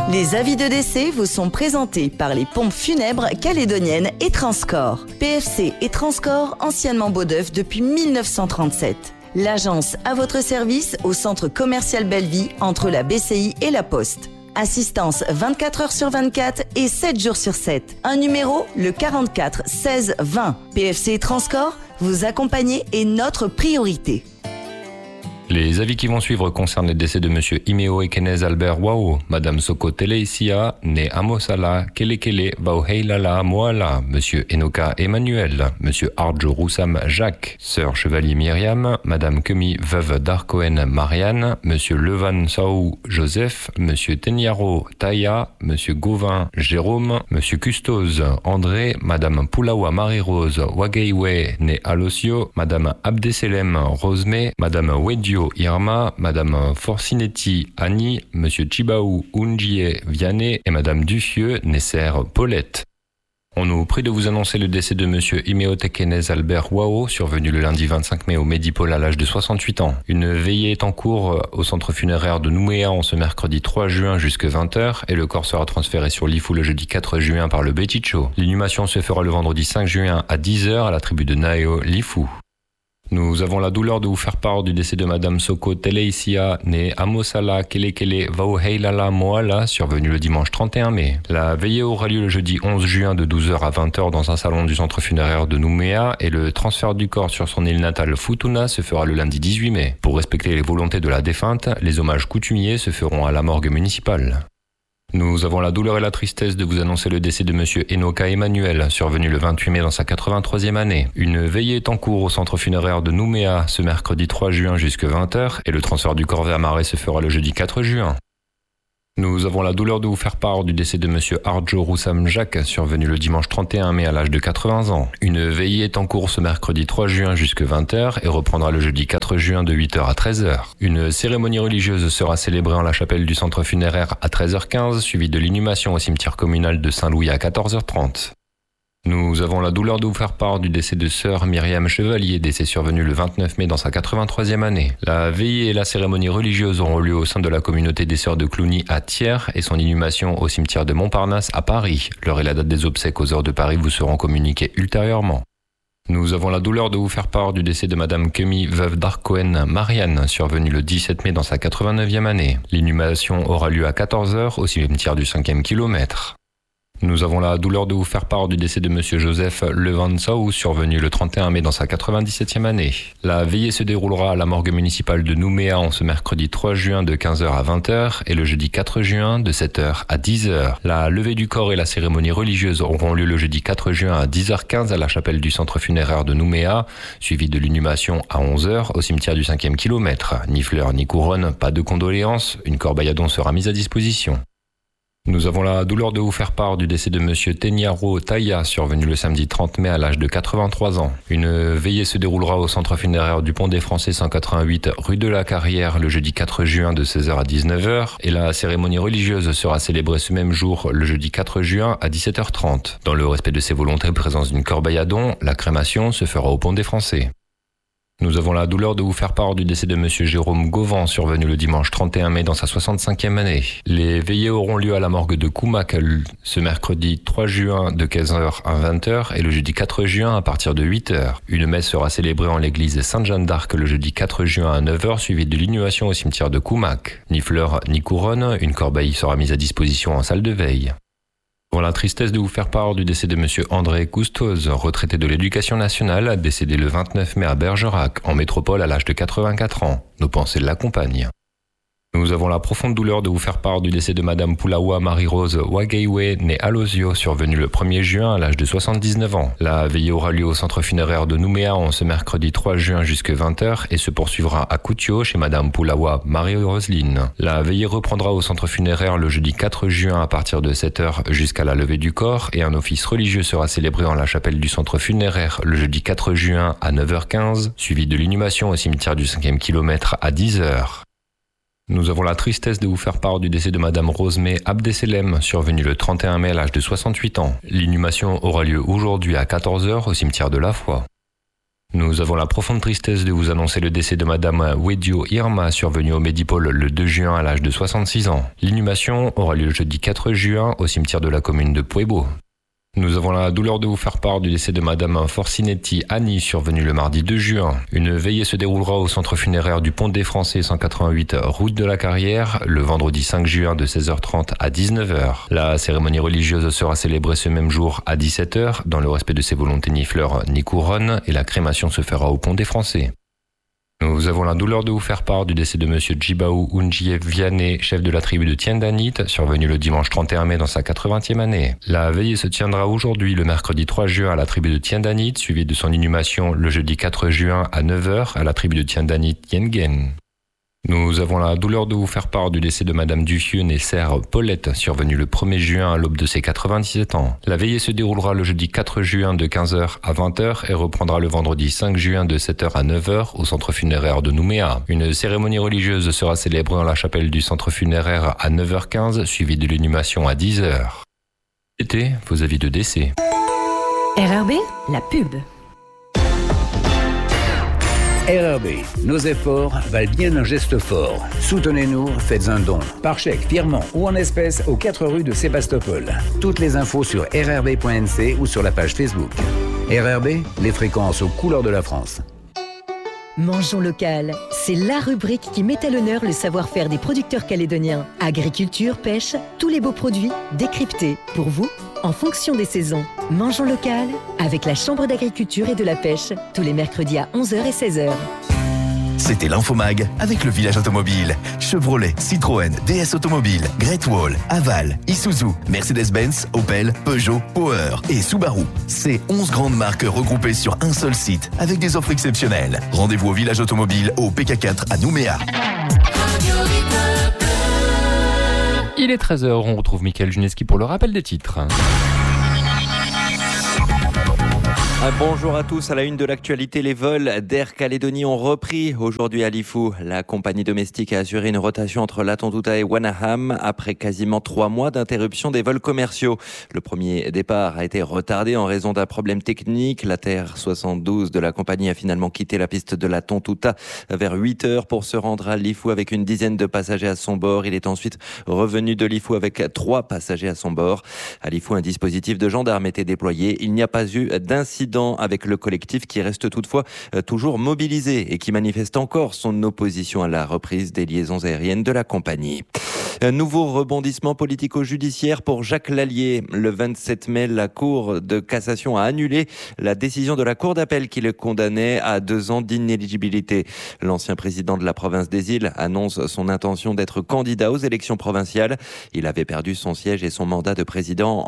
Les avis de décès vous sont présentés par les pompes funèbres calédoniennes et Transcorps. PFC et Transcorps, anciennement Beaudeuf depuis 1937. L'agence à votre service au centre commercial Belleville entre la BCI et la Poste. Assistance 24 heures sur 24 et 7 jours sur 7. Un numéro, le 44 16 20. PFC et Transcorps, vous accompagner est notre priorité. Les avis qui vont suivre concernent le décès de Monsieur Imeo Ekenez Albert Wao, Madame Soko Teleisia, né Amosala, Kelekele, Vauheilala, Moala, Monsieur Enoka Emmanuel, Monsieur Arjo Roussam Jacques, Sœur Chevalier Myriam, Madame Kemi Veuve d'Arcoen Marianne, Monsieur Levan Saou Joseph, Monsieur Tenyaro Taya, Monsieur Gauvin Jérôme, Monsieur Custose André, Madame Poulawa Marie-Rose Wageiwe, né Alosio, Madame Abdeselem Rosemé, Madame Wedio Irma, Madame Forcinetti Annie, Monsieur Chibaou Unjie Vianney et Madame Duffieux Nesser Paulette. On nous prie de vous annoncer le décès de Monsieur Imeo Ekenez Albert Wao, survenu le lundi 25 mai au Médipôle à l'âge de 68 ans. Une veillée est en cours au centre funéraire de Nouméa en ce mercredi 3 juin jusque 20h et le corps sera transféré sur l'Ifou le jeudi 4 juin par le Beticho. L'inhumation se fera le vendredi 5 juin à 10h à la tribu de Naeo, l'Ifou. Nous avons la douleur de vous faire part du décès de Madame Soko Teleisia, née Amosala Kelekele Vauheilala Moala, survenue le dimanche 31 mai. La veillée aura lieu le jeudi 11 juin de 12h à 20h dans un salon du centre funéraire de Nouméa et le transfert du corps sur son île natale Futuna se fera le lundi 18 mai. Pour respecter les volontés de la défunte, les hommages coutumiers se feront à la morgue municipale. Nous avons la douleur et la tristesse de vous annoncer le décès de Monsieur Enoka Emmanuel, survenu le 28 mai dans sa 83e année. Une veillée est en cours au centre funéraire de Nouméa ce mercredi 3 juin jusque 20h et le transfert du corps vers Marais se fera le jeudi 4 juin. Nous avons la douleur de vous faire part du décès de Monsieur Arjo Roussam Jacques, survenu le dimanche 31 mai à l'âge de 80 ans. Une veillée est en cours ce mercredi 3 juin jusque 20h et reprendra le jeudi 4 juin de 8h à 13h. Une cérémonie religieuse sera célébrée en la chapelle du centre funéraire à 13h15, suivie de l'inhumation au cimetière communal de Saint-Louis à 14h30. Nous avons la douleur de vous faire part du décès de sœur Myriam Chevalier, décès survenu le 29 mai dans sa 83e année. La veillée et la cérémonie religieuse auront lieu au sein de la communauté des sœurs de Cluny à Thiers et son inhumation au cimetière de Montparnasse à Paris. L'heure et la date des obsèques aux heures de Paris vous seront communiquées ultérieurement. Nous avons la douleur de vous faire part du décès de Madame Kemi Veuve d'Arcoen Marianne, survenue le 17 mai dans sa 89e année. L'inhumation aura lieu à 14h au cimetière du 5e kilomètre. Nous avons la douleur de vous faire part du décès de Monsieur Joseph Levansau, survenu le 31 mai dans sa 97e année. La veillée se déroulera à la morgue municipale de Nouméa en ce mercredi 3 juin de 15h à 20h et le jeudi 4 juin de 7h à 10h. La levée du corps et la cérémonie religieuse auront lieu le jeudi 4 juin à 10h15 à la chapelle du centre funéraire de Nouméa, suivi de l'inhumation à 11h au cimetière du 5e kilomètre. Ni fleurs ni couronne, pas de condoléances, une corbeille à dons sera mise à disposition. Nous avons la douleur de vous faire part du décès de Monsieur Tenyaro Taya, survenu le samedi 30 mai à l'âge de 83 ans. Une veillée se déroulera au centre funéraire du Pont des Français 188 rue de la Carrière le jeudi 4 juin de 16h à 19h et la cérémonie religieuse sera célébrée ce même jour le jeudi 4 juin à 17h30. Dans le respect de ses volontés, présence d'une corbeille à dons, la crémation se fera au Pont des Français. Nous avons la douleur de vous faire part du décès de Monsieur Jérôme Gauvin, survenu le dimanche 31 mai dans sa 65e année. Les veillées auront lieu à la morgue de Koumak ce mercredi 3 juin de 15h à 20h et le jeudi 4 juin à partir de 8h. Une messe sera célébrée en l'église Sainte-Jeanne d'Arc le jeudi 4 juin à 9h, suivie de l'inhumation au cimetière de Koumak. Ni fleurs ni couronne, une corbeille sera mise à disposition en salle de veille. Pour la tristesse de vous faire part du décès de Monsieur André Cousteuse, retraité de l'Éducation nationale, décédé le 29 mai à Bergerac, en métropole à l'âge de 84 ans. Nos pensées l'accompagnent. Nous avons la profonde douleur de vous faire part du décès de Madame Poulawa Marie-Rose Wageiwe, née Alosio, survenue le 1er juin à l'âge de 79 ans. La veillée aura lieu au centre funéraire de Nouméa en ce mercredi 3 juin jusque 20h et se poursuivra à Koutio chez Madame Poulawa Marie-Roseline. La veillée reprendra au centre funéraire le jeudi 4 juin à partir de 7h jusqu'à la levée du corps et un office religieux sera célébré en la chapelle du centre funéraire le jeudi 4 juin à 9h15, suivi de l'inhumation au cimetière du 5e kilomètre à 10h. Nous avons la tristesse de vous faire part du décès de Madame Rosemé Abdeselem, survenue le 31 mai à l'âge de 68 ans. L'inhumation aura lieu aujourd'hui à 14h au cimetière de la Foi. Nous avons la profonde tristesse de vous annoncer le décès de Madame Wedio Irma, survenue au Medipôle le 2 juin à l'âge de 66 ans. L'inhumation aura lieu le jeudi 4 juin au cimetière de la commune de Puebo. Nous avons la douleur de vous faire part du décès de Madame Forcinetti Annie, survenue le mardi 2 juin. Une veillée se déroulera au centre funéraire du Pont des Français 188 route de la Carrière le vendredi 5 juin de 16h30 à 19h. La cérémonie religieuse sera célébrée ce même jour à 17h dans le respect de ses volontés ni fleurs ni couronnes et la crémation se fera au Pont des Français. Nous avons la douleur de vous faire part du décès de Monsieur Djibaou Unjiev Vianney, chef de la tribu de Tiendanit, survenu le dimanche 31 mai dans sa 80e année. La veillée se tiendra aujourd'hui, le mercredi 3 juin à la tribu de Tiendanit, suivie de son inhumation le jeudi 4 juin à 9h à la tribu de Tiendanit Yengen. Nous avons la douleur de vous faire part du décès de Madame Duffieux, née Serre Paulette, survenue le 1er juin à l'aube de ses 97 ans. La veillée se déroulera le jeudi 4 juin de 15h à 20h et reprendra le vendredi 5 juin de 7h à 9h au centre funéraire de Nouméa. Une cérémonie religieuse sera célébrée dans la chapelle du centre funéraire à 9h15, suivie de l'inhumation à 10h. C'était vos avis de décès. RRB, la pub. RRB, nos efforts valent bien un geste fort. Soutenez-nous, faites un don. Par chèque, virement ou en espèces aux 4 rues de Sébastopol. Toutes les infos sur rrb.nc ou sur la page Facebook. RRB, les fréquences aux couleurs de la France. Mangeons local, c'est la rubrique qui met à l'honneur le savoir-faire des producteurs calédoniens. Agriculture, pêche, tous les beaux produits décryptés pour vous en fonction des saisons. Mangeons local avec la Chambre d'agriculture et de la pêche tous les mercredis à 11h et 16h. C'était l'Infomag avec le village automobile. Chevrolet, Citroën, DS Automobile, Great Wall, Aval, Isuzu, Mercedes-Benz, Opel, Peugeot, Power et Subaru. C'est 11 grandes marques regroupées sur un seul site avec des offres exceptionnelles. Rendez-vous au village automobile au PK4 à Nouméa. Il est 13h, on retrouve Mickaël Juneski pour le rappel des titres. Bonjour à tous, à la une de l'actualité, les vols d'Air Calédonie ont repris aujourd'hui à Lifou. La compagnie domestique a assuré une rotation entre La Tontouta et Wanaham après quasiment 3 mois d'interruption des vols commerciaux. Le premier départ a été retardé en raison d'un problème technique. La Terre 72 de la compagnie a finalement quitté la piste de La Tontouta vers 8h pour se rendre à Lifou avec une dizaine de passagers à son bord. Il est ensuite revenu de Lifou avec 3 passagers à son bord. À Lifou, un dispositif de gendarmes était déployé. Il n'y a pas eu d'incident avec le collectif qui reste toutefois toujours mobilisé et qui manifeste encore son opposition à la reprise des liaisons aériennes de la compagnie. Un nouveau rebondissement politico-judiciaire pour Jacques Lallier. Le 27 mai, la Cour de cassation a annulé la décision de la Cour d'appel qui le condamnait à 2 ans d'inéligibilité. L'ancien président de la province des Îles annonce son intention d'être candidat aux élections provinciales. Il avait perdu son siège et son mandat de président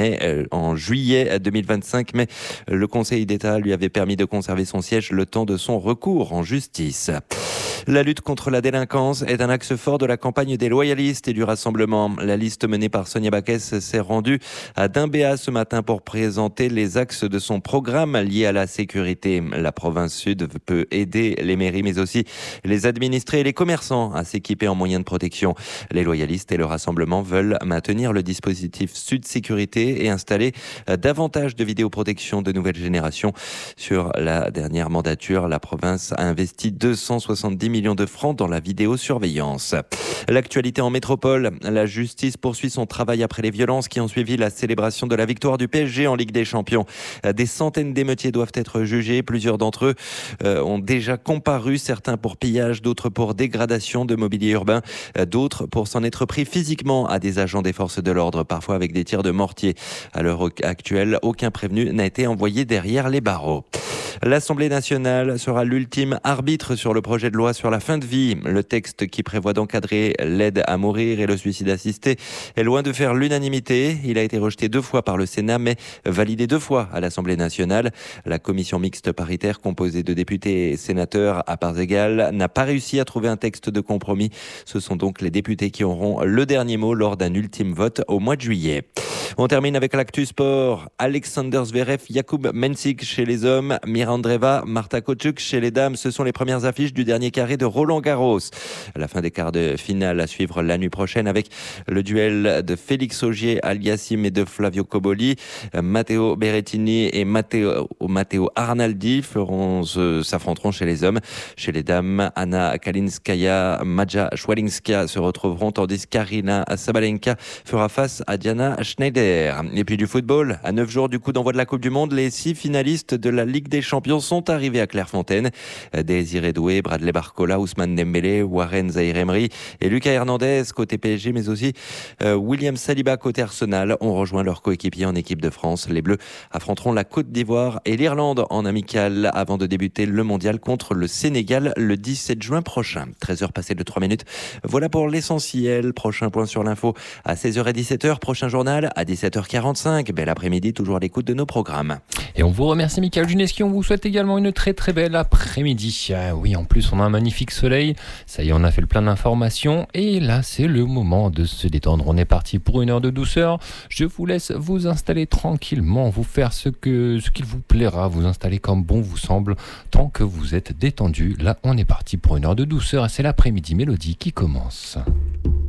en juillet 2025, mais le Conseil d'État lui avait permis de conserver son siège le temps de son recours en justice. La lutte contre la délinquance est un axe fort de la campagne des loyalistes et du rassemblement. La liste menée par Sonia Baquès s'est rendue à Dimbéa ce matin pour présenter les axes de son programme lié à la sécurité. La province sud peut aider les mairies mais aussi les administrés et les commerçants à s'équiper en moyens de protection. Les loyalistes et le rassemblement veulent maintenir le dispositif Sud Sécurité et installer davantage de vidéoprotection de nouvelle génération. Sur la dernière mandature, la province a investi 270 millions de francs dans la vidéosurveillance. L'actualité en métropole, la justice poursuit son travail après les violences qui ont suivi la célébration de la victoire du PSG en Ligue des Champions. Des centaines d'émeutiers doivent être jugés. Plusieurs d'entre eux ont déjà comparu, certains pour pillage, d'autres pour dégradation de mobilier urbain, d'autres pour s'en être pris physiquement à des agents des forces de l'ordre, parfois avec des tirs de mortier. À l'heure actuelle, aucun prévenu n'a été envoyé derrière les barreaux. L'Assemblée nationale sera l'ultime arbitre sur le projet de loi sur la fin de vie. Le texte qui prévoit d'encadrer l'aide à mourir et le suicide assisté est loin de faire l'unanimité. Il a été rejeté 2 fois par le Sénat, mais validé 2 fois à l'Assemblée nationale. La commission mixte paritaire, composée de députés et sénateurs à parts égales, n'a pas réussi à trouver un texte de compromis. Ce sont donc les députés qui auront le dernier mot lors d'un ultime vote au mois de juillet. On termine avec l'actu sport. Alexander Zverev, Jakub Mensik chez les hommes, Mira Andreeva, Marta Kochuk chez les dames. Ce sont les premières affiches du dernier carré de Roland Garros. La fin des quarts de finale à suivre la nuit prochaine. prochaine avec le duel de Félix Augier-Aliassime et de Flavio Coboli. Matteo Berrettini et Matteo Arnaldi s'affronteront chez les hommes. Chez les dames, Anna Kalinskaya, Maja Schwalinska se retrouveront, tandis qu'Arina Sabalenka fera face à Diana Schneider. Et puis du football, à 9 jours du coup d'envoi de la Coupe du Monde, les 6 finalistes de la Ligue des Champions sont arrivés à Clairefontaine. Désiré Doué, Bradley Barcola, Ousmane Dembélé, Warren Zaïre-Emery et Lucas Hernandez côté PSG, mais aussi William Saliba côté Arsenal ont rejoint leurs coéquipiers en équipe de France. Les Bleus affronteront la Côte d'Ivoire et l'Irlande en amical avant de débuter le mondial contre le Sénégal le 17 juin prochain. 13h passées de 3 minutes. Voilà pour l'essentiel. Prochain point sur l'info à 16h et 17h. Prochain journal à 17h45. Bel après-midi, toujours à l'écoute de nos programmes. Et on vous remercie Michael Juneski, on vous souhaite également une très très belle après-midi. Oui, en plus on a un magnifique soleil, ça y est, on a fait le plein d'informations et là c'est le moment de se détendre. On est parti pour une heure de douceur. Je vous laisse vous installer tranquillement, vous faire ce qu'il vous plaira, vous installer comme bon vous semble, tant que vous êtes détendu. Là on est parti pour une heure de douceur et c'est l'après-midi mélodie qui commence.